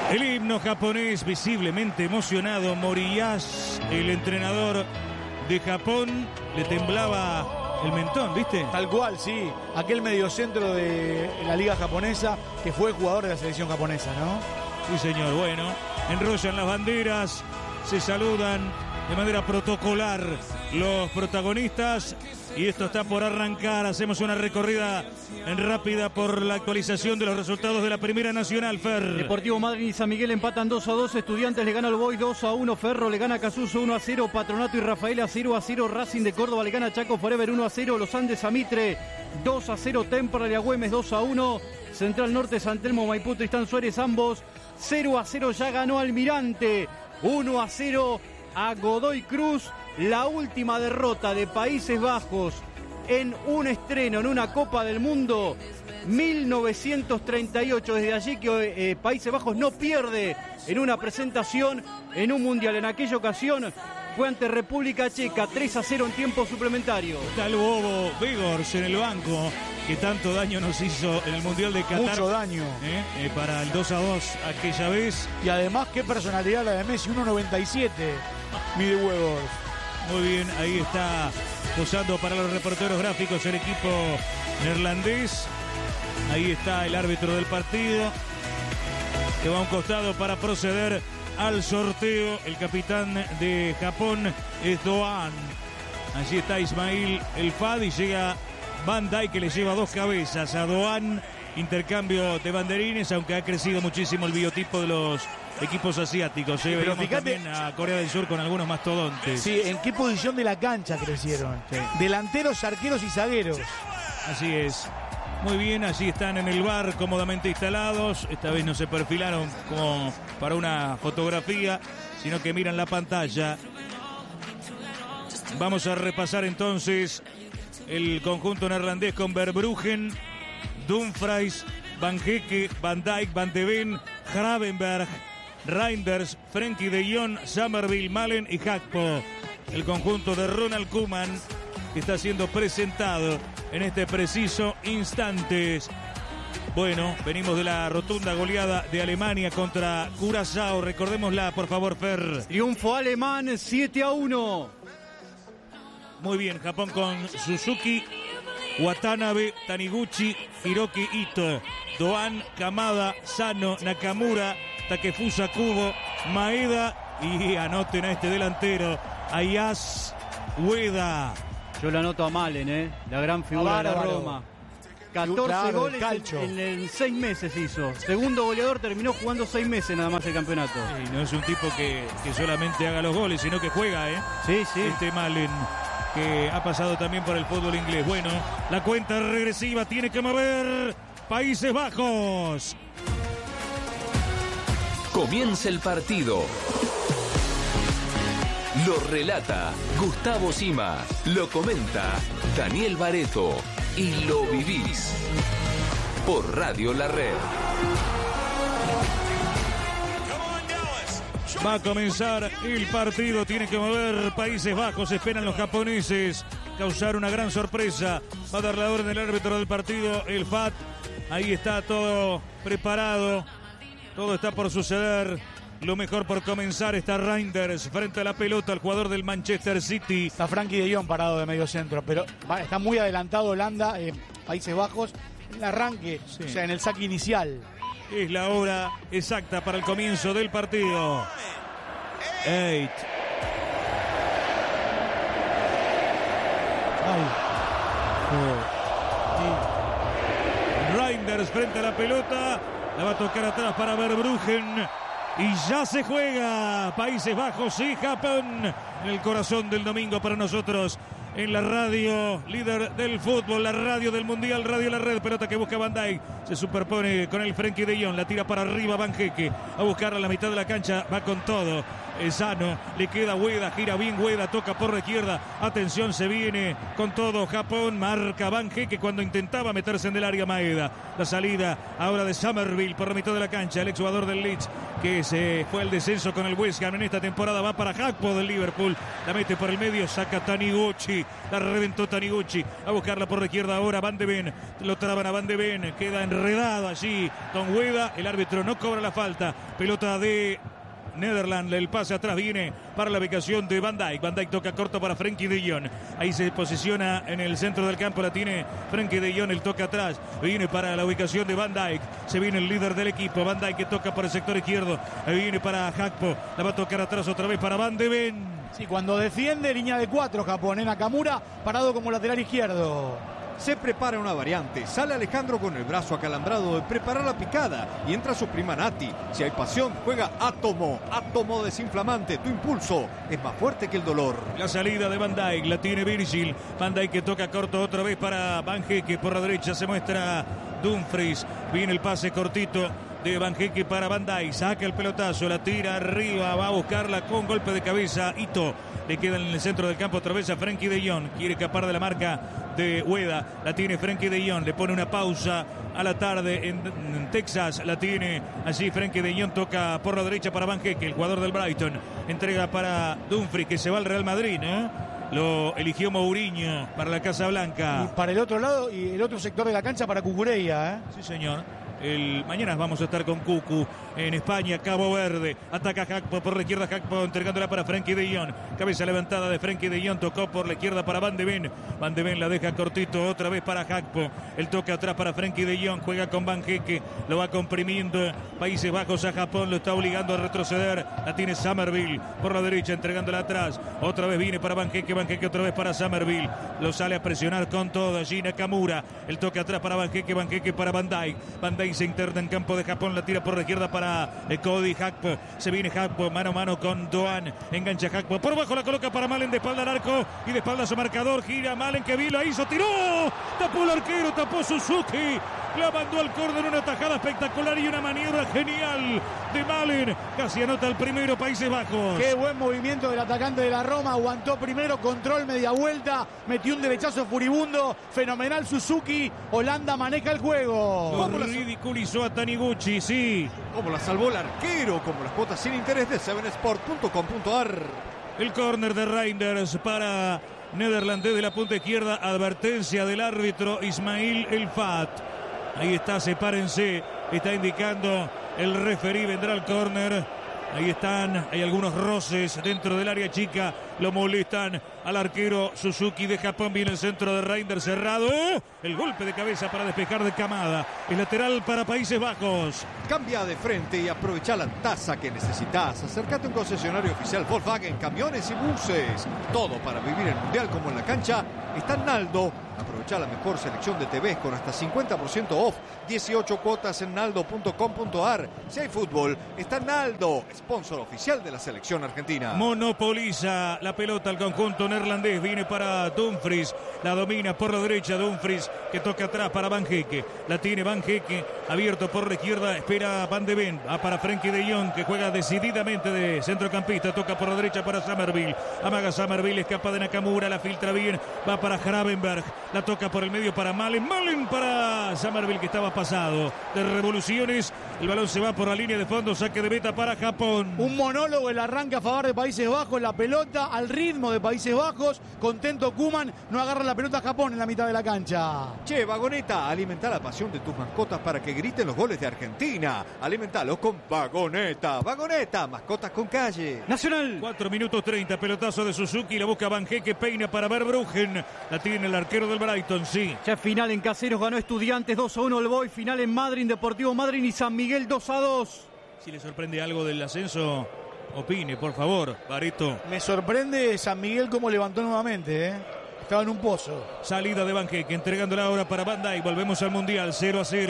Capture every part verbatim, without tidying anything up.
El himno japonés, visiblemente emocionado. Moriyas, el entrenador de Japón, le temblaba el mentón, ¿viste? Tal cual, sí. Aquel mediocentro de la liga japonesa que fue jugador de la selección japonesa, ¿no? Sí, señor. Bueno, enrollan las banderas, se saludan de manera protocolar los protagonistas y esto está por arrancar. Hacemos una recorrida en rápida por la actualización de los resultados de la Primera Nacional, Fer. Deportivo Madryn y San Miguel empatan dos a dos, Estudiantes le gana al Boys dos a uno, Ferro le gana a Casuso uno a cero, Patronato y Rafaela cero a cero, Racing de Córdoba le gana a Chaco Forever uno a cero, Los Andes a Mitre dos a cero, Temperley a Güemes dos a uno, Central Norte San Telmo Maipú Tristán Suárez ambos cero a cero, ya ganó Almirante uno a cero a Godoy Cruz. La última derrota de Países Bajos en un estreno, en una Copa del Mundo, mil novecientos treinta y ocho. Desde allí que eh, Países Bajos no pierde en una presentación en un mundial. En aquella ocasión fue ante República Checa, tres a cero en tiempo suplementario. Está el bobo Vigors en el banco, que tanto daño nos hizo en el Mundial de Qatar. Mucho daño. ¿Eh? Eh, para el dos a dos aquella vez. Y además, qué personalidad la de Messi, uno noventa y siete. Mide huevos. Muy bien, ahí está posando para los reporteros gráficos el equipo neerlandés. Ahí está el árbitro del partido, que va a un costado para proceder al sorteo. El capitán de Japón es Doan. Allí está Ismail El Fad y llega Van Dijk, que le lleva dos cabezas a Doan. Intercambio de banderines, aunque ha crecido muchísimo el biotipo de los equipos asiáticos. ¿eh? Pero fíjate, también a Corea del Sur con algunos mastodontes. Sí, ¿en qué posición de la cancha crecieron? Sí. Delanteros, arqueros y zagueros. Así es. Muy bien, allí están en el bar cómodamente instalados. Esta vez no se perfilaron como para una fotografía, sino que miran la pantalla. Vamos a repasar entonces el conjunto neerlandés con Verbruggen, Dumfries, Van Hecke, Van Dijk, Van de Ven, Gravenberch, Reinders, Frenkie de Jong, Somerville, Malen y Gakpo. El conjunto de Ronald Koeman, que está siendo presentado en este preciso instante. Bueno, venimos de la rotunda goleada de Alemania contra Curazao. Recordémosla, por favor, Fer. Triunfo alemán siete a uno. Muy bien, Japón con Suzuki, Watanabe, Taniguchi, Hiroki Ito, Doan, Kamada, Sano, Nakamura, Takefusa Kubo, Maeda y anoten a este delantero, Ayaz Ueda. Yo le anoto a Malen, ¿eh? La gran figura de la Roma. catorce claro, goles en, en, en seis meses hizo. Segundo goleador, terminó jugando seis meses nada más el campeonato. Y no es un tipo que, que solamente haga los goles, sino que juega, ¿eh? Sí, sí. Este Malen, que ha pasado también por el fútbol inglés. Bueno, la cuenta regresiva tiene que mover Países Bajos. Comienza el partido. Lo relata Gustavo Sima, lo comenta Daniel Bareto y lo vivís por Radio La Red. Va a comenzar el partido, tiene que mover Países Bajos, esperan los japoneses causar una gran sorpresa. Va a dar la orden el árbitro del partido, el F A T. Ahí está todo preparado, todo está por suceder. Lo mejor por comenzar. Está Reinders frente a la pelota, el jugador del Manchester City. Está Frenkie de Jong parado de medio centro, pero va, está muy adelantado Holanda, eh, Países Bajos, en el arranque, sí. O sea, en el saque inicial. Es la hora exacta para el comienzo del partido. Eight. Reinders frente a la pelota. La va a tocar atrás para Verbruggen. Y ya se juega Países Bajos y Japón en el corazón del domingo para nosotros en la radio líder del fútbol, la radio del mundial, Radio La Red. Pelota que busca Van Dijk, se superpone con el Frenkie de Jong, la tira para arriba Van Hecke a buscarla a la mitad de la cancha, va con todo es sano, le queda Ueda, gira bien Ueda, toca por la izquierda, atención, se viene con todo Japón, marca Banjeque cuando intentaba meterse en el área Maeda, la salida ahora de Somerville por la mitad de la cancha, el exjugador del Leeds que se fue al descenso con el West Ham en esta temporada, va para Gakpo del Liverpool, la mete por el medio, saca Taniguchi, la reventó Taniguchi, a buscarla por la izquierda ahora Van de Ven, lo traban a Van de Ven, queda enredado allí con Ueda, el árbitro no cobra la falta, pelota de Netherlands, el pase atrás viene para la ubicación de Van Dijk. Van Dijk toca corto para Frenkie de Jong. Ahí se posiciona en el centro del campo, la tiene Frenkie de Jong, el toque atrás, viene para la ubicación de Van Dijk. Se viene el líder del equipo, Van Dijk que toca por el sector izquierdo. Ahí viene para Gakpo, la va a tocar atrás otra vez para Van de Ven. Sí, cuando defiende, línea de cuatro, Japón, en Nakamura, parado como lateral izquierdo. Se prepara una variante, sale Alejandro con el brazo acalambrado de preparar la picada y entra su prima Nati. Si hay pasión, juega Átomo, Átomo desinflamante, tu impulso es más fuerte que el dolor. La salida de Van Dijk, la tiene Virgil, Van Dijk que toca corto otra vez para Banjeque, por la derecha se muestra Dumfries, viene el pase cortito de Banjeque para Van Dijk, saca el pelotazo, la tira arriba, va a buscarla con golpe de cabeza, Ito, le queda en el centro del campo otra vez a Frenkie de Jong, quiere escapar de la marca de Ueda, la tiene Frenkie de Jong, le pone una pausa a la tarde en, en Texas, la tiene allí Frenkie de Jong, toca por la derecha para Banjeque, el jugador del Brighton, entrega para Dumfries que se va al Real Madrid, ¿no? Lo eligió Mourinho para la Casa Blanca. Y para el otro lado y el otro sector de la cancha para Cucurella, ¿eh? Sí, señor. El, mañana vamos a estar con Cucu en España, Cabo Verde. Ataca Gakpo por la izquierda, Gakpo entregándola para Frenkie de Jong. Cabeza levantada de Frenkie de Jong, tocó por la izquierda para Van de Ven. Van de Ven la deja cortito otra vez para Gakpo. El toque atrás para Frenkie de Jong, juega con Banjeque, lo va comprimiendo. Países Bajos a Japón, lo está obligando a retroceder. La tiene Somerville por la derecha, entregándola atrás. Otra vez viene para Banjeque, Banjeque otra vez para Somerville. Lo sale a presionar con todo allí Nakamura. El toque atrás para Banjeque, Banjeque para Van Dijk. Van Dijk se interna en campo de Japón, la tira por la izquierda para eh, Cody Gakpo, se viene Gakpo mano a mano con Doan, engancha Gakpo, por bajo la coloca para Malen, de espalda al arco y de espalda a su marcador, gira Malen que vi, la hizo, tiró, tapó el arquero, tapó Suzuki, la mandó al córner, una tajada espectacular y una maniobra genial de Malen, casi anota el primero Países Bajos. Qué buen movimiento del atacante de la Roma, aguantó primero, control, media vuelta, metió un derechazo furibundo, fenomenal Suzuki, Holanda maneja el juego. Lo ridiculizó a Taniguchi, sí. Como la salvó el arquero, como las cuotas sin interés de seven sport punto com punto a r. El córner de Reinders para Netherlands desde la punta izquierda, advertencia del árbitro Ismail El Fat. Ahí está, sepárense, está indicando el referí, vendrá el córner. Ahí están, hay algunos roces dentro del área chica, lo molestan al arquero Suzuki de Japón, viene el centro de Reinders cerrado, el golpe de cabeza para despejar de Kamada, el lateral para Países Bajos. Cambia de frente y aprovecha la tasa que necesitas, acércate a un concesionario oficial Volkswagen, camiones y buses, todo para vivir el mundial como en la cancha, está en Naldo. Aprovecha la mejor selección de T Vs con hasta cincuenta por ciento off, dieciocho cuotas en naldo punto com punto a r. Si hay fútbol, está Naldo, sponsor oficial de la selección argentina. Monopoliza la pelota al conjunto neerlandés, viene para Dumfries, la domina por la derecha Dumfries, que toca atrás para Banjeque, la tiene Banjeque, abierto por la izquierda, espera Van de Ven, va para Frenkie de Jong, que juega decididamente de centrocampista, toca por la derecha para Somerville, amaga Somerville, escapa de Nakamura, la filtra bien, va para Gravenberg, la toca por el medio para Malen, Malen para Somerville que estaba pasado de revoluciones, el balón se va por la línea de fondo, saque de meta para Japón. Un monólogo, el arranque a favor de Países Bajos, la pelota al ritmo de Países Bajos, contento Koeman, no agarra la pelota a Japón en la mitad de la cancha. Che, Vagoneta, alimenta la pasión de tus mascotas para que griten los goles de Argentina. Alimentalos con Vagoneta. Vagoneta, mascotas con calle. Nacional. cuatro minutos treinta, pelotazo de Suzuki, la busca Banjeque, peina para Verbruggen, la tiene el arquero del Brighton, sí. Ya final en Caseros ganó Estudiantes dos a uno el Boy, final en Madrid, Deportivo Madrid y San Miguel dos a dos. Si le sorprende algo del ascenso, opine, por favor, Barito. Me sorprende San Miguel cómo levantó nuevamente, ¿eh? Estaba en un pozo. Salida de Banjeque, entregándola ahora para Van Dijk. Volvemos al Mundial, cero a cero.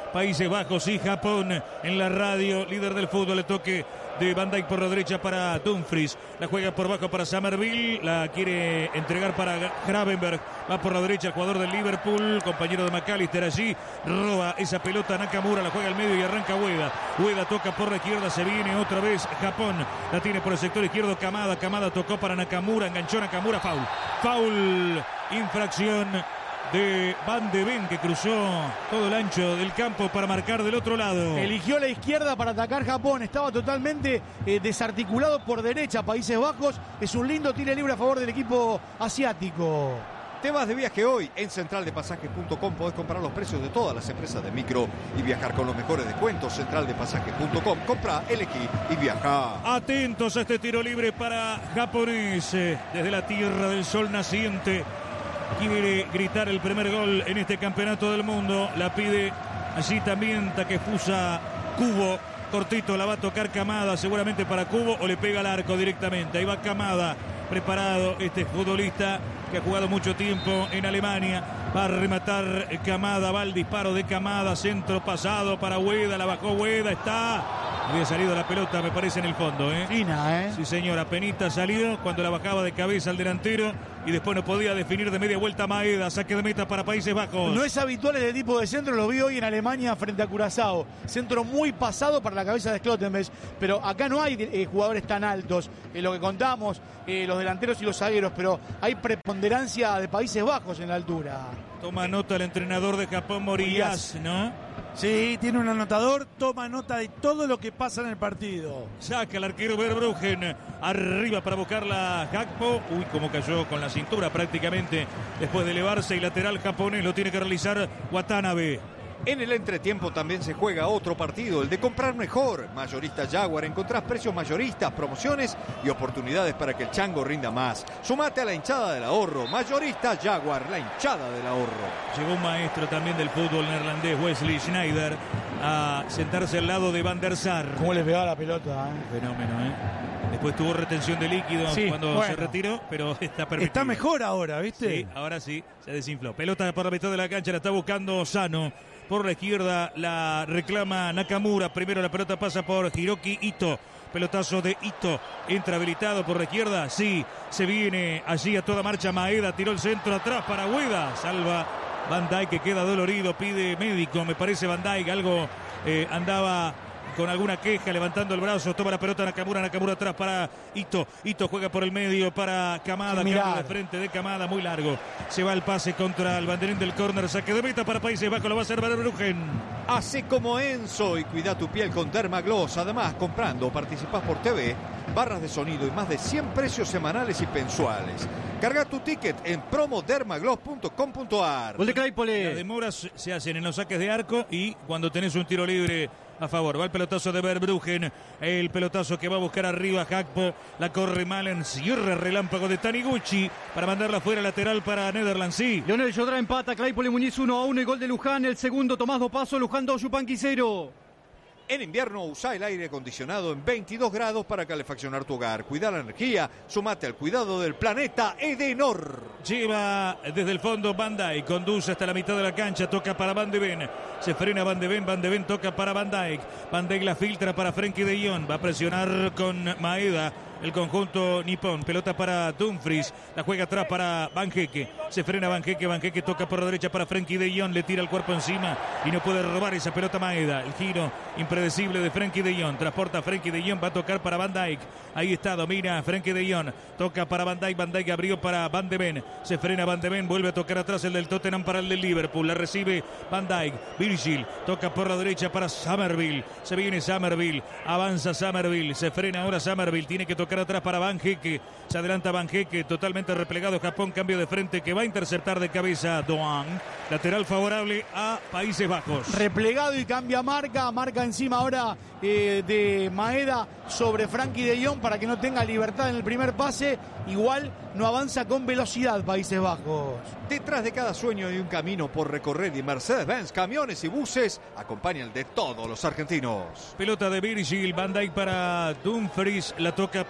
Países Bajos y Japón en la radio. Líder del fútbol, el toque de Van Dijk por la derecha para Dumfries. La juega por bajo para Summerville. La quiere entregar para Gravenberg. Va por la derecha el jugador del Liverpool, compañero de McAllister allí. Roba esa pelota Nakamura, la juega al medio y arranca Ueda. Ueda toca por la izquierda, se viene otra vez Japón. La tiene por el sector izquierdo Kamada. Kamada tocó para Nakamura, enganchó Nakamura. Foul. Foul. Infracción de Van de Ven, que cruzó todo el ancho del campo para marcar del otro lado. Eligió la izquierda para atacar Japón. Estaba totalmente eh, desarticulado por derecha Países Bajos. Es un lindo tiro libre a favor del equipo asiático. Te vas de viaje hoy. En central de pasajes punto com podés comprar los precios de todas las empresas de micro y viajar con los mejores descuentos. central de pasajes punto com. Compra, elegí y viaja. Atentos a este tiro libre para japonés. Desde la tierra del sol naciente quiere gritar el primer gol en este campeonato del mundo. La pide allí también Takefusa Kubo. Cortito, la va a tocar Kamada seguramente para Kubo o le pega al arco directamente. Ahí va Kamada, preparado este futbolista que ha jugado mucho tiempo en Alemania. Va a rematar Kamada, va el disparo de Kamada, centro pasado para Ueda, la bajó Ueda, está... Había salido la pelota, me parece, en el fondo, ¿eh? Fina, ¿eh? Sí, señor, apenita salió cuando la bajaba de cabeza al delantero y después no podía definir de media vuelta Maeda. Saque de meta para Países Bajos. No es habitual este tipo de centro, lo vi hoy en Alemania frente a Curazao. Centro muy pasado para la cabeza de Schlottenberg, pero acá no hay eh, jugadores tan altos. Eh, lo que contamos, eh, los delanteros y los zagueros, pero hay preponderancia de Países Bajos en la altura. Toma nota el entrenador de Japón, Moriyasu, ¿no? Sí, tiene un anotador, toma nota de todo lo que pasa en el partido. Saca el arquero Verbruggen arriba para buscarla Gakpo. Uy, cómo cayó con la cintura prácticamente después de elevarse, y lateral japonés lo tiene que realizar Watanabe. En el entretiempo también se juega otro partido, el de comprar mejor. Mayorista Jaguar, encontrás precios mayoristas, promociones y oportunidades para que el chango rinda más. Sumate a la hinchada del ahorro. Mayorista Jaguar, la hinchada del ahorro. Llegó un maestro también del fútbol neerlandés, Wesley Schneider, a sentarse al lado de Van der Sar. ¿Cómo le pegaba la pelota? ¿eh? Fenómeno, ¿eh? Después tuvo retención de líquido sí, cuando bueno. se retiró, pero está permitido. Está mejor ahora, ¿viste? Sí, ahora sí, se desinfló. Pelota por la mitad de la cancha, la está buscando Sano. Por la izquierda la reclama Nakamura. Primero la pelota pasa por Hiroki Ito. Pelotazo de Ito. Entra habilitado por la izquierda. Sí, se viene allí a toda marcha Maeda. Tiró el centro atrás para Ueda. Salva Van Dijk, que queda dolorido. Pide médico, me parece Van Dijk. Algo eh, andaba con alguna queja, levantando el brazo. Toma la pelota Nakamura. Nakamura atrás para Ito. Ito juega por el medio para Kamada. Cambio de frente de Kamada, muy largo. Se va el pase contra el banderín del córner. Saque de meta para Países Bajos. Lo va a hacer Verbruggen. Hace como Enzo y cuida tu piel con Dermagloss. Además, comprando, participás por T V, barras de sonido y más de cien precios semanales y mensuales. Carga tu ticket en promo dermagloss punto com punto a r. Gol de Claypole. Las demoras se hacen en los saques de arco y cuando tenés un tiro libre a favor. Va el pelotazo de Verbruggen. El pelotazo que va a buscar arriba Gakpo. La corre Malen. Cierra relámpago de Taniguchi para mandarla fuera lateral para Netherlands. Sí. Leonel Jodrá empata. Claypole Muñiz uno a uno. Y gol de Luján. El segundo Tomás Dopazo. Luján dos, Yupanqui cero. En invierno usa el aire acondicionado en veintidós grados para calefaccionar tu hogar. Cuida la energía, sumate al cuidado del planeta Edenor. Lleva desde el fondo Van Dijk, conduce hasta la mitad de la cancha, toca para Van de Ven. Se frena Van de Ven, Van de Ven toca para Van Dijk. Van Dijk la filtra para Frenkie de Jong, va a presionar con Maeda. El conjunto nipón, pelota para Dumfries, la juega atrás para Van Hecke, se frena Van Hecke, Van Hecke toca por la derecha para Frenkie de Jong, le tira el cuerpo encima y no puede robar esa pelota Maeda. El giro impredecible de Frenkie de Jong, transporta a Frenkie de Jong, va a tocar para Van Dijk, ahí está, domina Frenkie de Jong, toca para Van Dijk, Van Dijk abrió para Van de Ven, se frena Van de Ven, vuelve a tocar atrás el del Tottenham para el del Liverpool, la recibe Van Dijk, Virgil, toca por la derecha para Summerville, se viene Summerville, avanza Summerville, se frena ahora Summerville, tiene que tocar atrás para Van Hecke, se adelanta Van Hecke, totalmente replegado Japón, cambio de frente que va a interceptar de cabeza Doan, lateral favorable a Países Bajos. Replegado y cambia marca, marca encima ahora eh, de Maeda sobre Frenkie de Jong para que no tenga libertad en el primer pase, igual no avanza con velocidad Países Bajos. Detrás de cada sueño hay un camino por recorrer y Mercedes-Benz, camiones y buses acompañan de todos los argentinos. Pelota de Virgil, Van Dijk para Dumfries, la toca para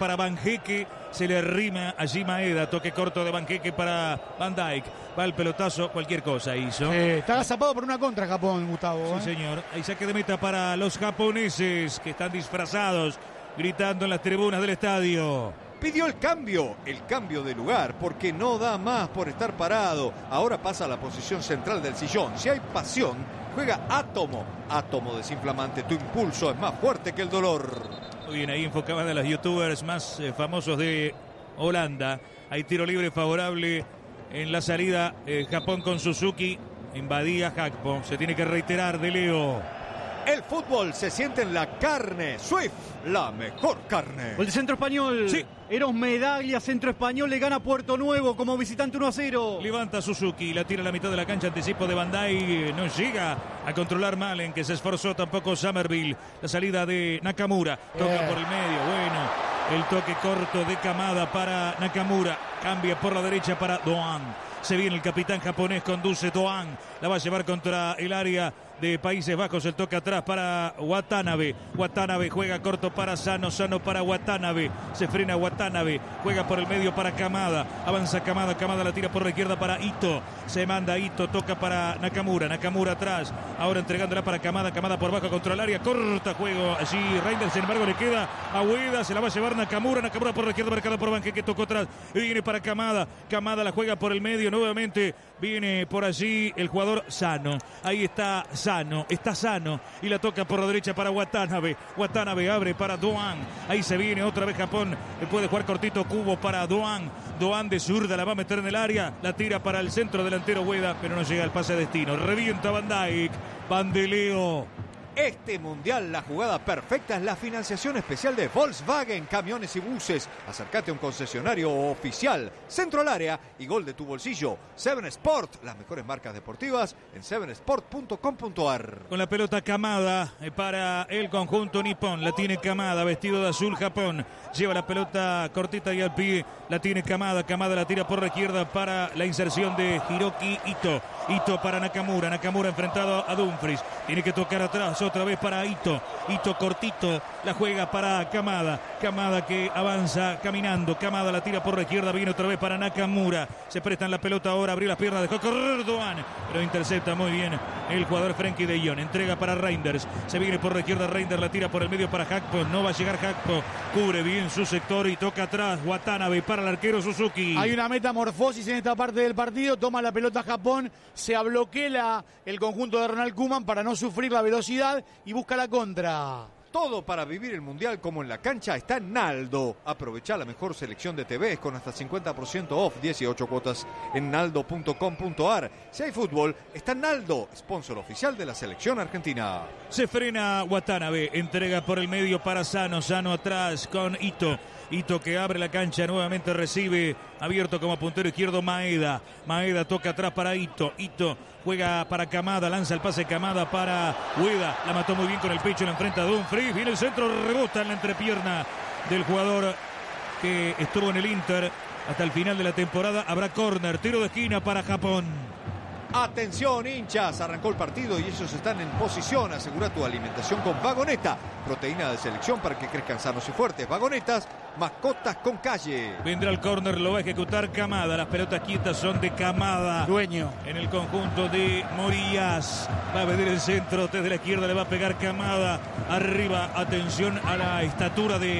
para Banjeque, se le arrima allí Maeda, toque corto de Banjeque para Van Dijk, va el pelotazo, cualquier cosa hizo. Eh, está agazapado por una contra Japón, Gustavo. Sí, ¿eh? señor. Hay saque de meta para los japoneses que están disfrazados, gritando en las tribunas del estadio. Pidió el cambio, el cambio de lugar, porque no da más por estar parado. Ahora pasa a la posición central del sillón. Si hay pasión, juega Átomo. Átomo desinflamante, tu impulso es más fuerte que el dolor. Muy bien, ahí enfocaban a los youtubers más eh, famosos de Holanda. Hay tiro libre favorable en la salida. Eh, Japón con Suzuki. Invadía Hakpo. Se tiene que reiterar de Leo. El fútbol se siente en la carne. Swift, la mejor carne. El centro español. Sí. Eros Medaglia, centro español, le gana Puerto Nuevo como visitante uno a cero. Levanta Suzuki, la tira a la mitad de la cancha, anticipo de Van Dijk, no llega a controlar Malen, que se esforzó tampoco Somerville. La salida de Nakamura, toca Eh. por el medio, bueno, el toque corto de Kamada para Nakamura, cambia por la derecha para Doan. Se viene el capitán japonés, conduce Doan, la va a llevar contra el área de Países Bajos, el toque atrás para Watanabe. Watanabe juega corto para Sano, Sano para Watanabe. Se frena Watanabe, juega por el medio para Kamada. Avanza Kamada, Kamada la tira por la izquierda para Ito. Se manda Ito, toca para Nakamura, Nakamura atrás. Ahora entregándola para Kamada, Kamada por bajo contra el área. Corta juego allí Reinders, sin embargo le queda a Ueda, se la va a llevar Nakamura, Nakamura por la izquierda, marcado por Banjeque, tocó atrás. Y viene para Kamada, Kamada la juega por el medio nuevamente. Viene por allí el jugador Sano. Ahí está Sano, está Sano y la toca por la derecha para Watanabe. Watanabe abre para Doan. Ahí se viene otra vez Japón. Puede jugar cortito Cubo para Doan. Doan de zurda la va a meter en el área. La tira para el centro delantero Ueda, pero no llega al pase de destino. Revienta Van Dijk. Van de Leo. Este mundial, la jugada perfecta es la financiación especial de Volkswagen, camiones y buses. Acércate a un concesionario oficial. Centro al área y gol de tu bolsillo. Seven Sport, las mejores marcas deportivas en seven sport punto com punto a r. Con la pelota Kamada para el conjunto nipón. La tiene Kamada, vestido de azul Japón. Lleva la pelota cortita y al pie. La tiene Kamada. Kamada la tira por la izquierda para la inserción de Hiroki Ito. Ito para Nakamura. Nakamura enfrentado a Dumfries. Tiene que tocar atrás otra vez para Ito. Ito cortito. La juega para Kamada. Kamada que avanza caminando. Kamada la tira por la izquierda. Viene otra vez para Nakamura. Se prestan la pelota ahora. Abrió las piernas. Dejó correr Doan. Pero intercepta muy bien el jugador Frenkie de Jong. Entrega para Reinders. Se viene por la izquierda. Reinders la tira por el medio para Hakpo. No va a llegar Hakpo. Cubre bien su sector y toca atrás. Watanabe para el arquero Suzuki. Hay una metamorfosis en esta parte del partido. Toma la pelota Japón. Se abloquela el conjunto de Ronald Koeman para no sufrir la velocidad y busca la contra. Todo para vivir el mundial como en la cancha está en Naldo. Aprovecha la mejor selección de T Vs con hasta cincuenta por ciento off, dieciocho cuotas en naldo punto com punto a r. Si hay fútbol, está Naldo, sponsor oficial de la selección argentina. Se frena Watanabe, entrega por el medio para Sano, Sano atrás con Ito. Ito que abre la cancha, nuevamente recibe, abierto como puntero izquierdo Maeda. Maeda toca atrás para Ito. Ito juega para Kamada, lanza el pase Kamada para Ueda. La mató muy bien con el pecho, la enfrenta a Dumfries. Viene el centro, rebota en la entrepierna del jugador que estuvo en el Inter hasta el final de la temporada. Habrá córner, tiro de esquina para Japón. Atención hinchas, arrancó el partido y ellos están en posición. Asegura tu alimentación con Vagoneta, proteína de selección para que crezcan sanos y fuertes. Vagonetas, mascotas con calle. Vendrá el córner, lo va a ejecutar Kamada. Las pelotas quietas son de Kamada. Dueño. En el conjunto de Morías. Va a venir el centro, desde la izquierda le va a pegar Kamada. Arriba, atención a la estatura de